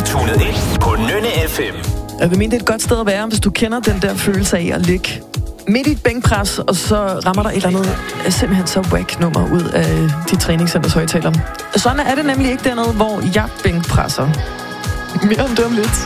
tunet ind på Nynne FM. Jeg vil mene, det er et godt sted at være, hvis du kender den der følelse af at ligge midt i et bænkpres, og så rammer der et eller andet simpelthen så whack nummer ud af de træningscenters højtaler. Sådan er det nemlig ikke dernede, hvor jeg bænkpresser. Mere om det om lidt.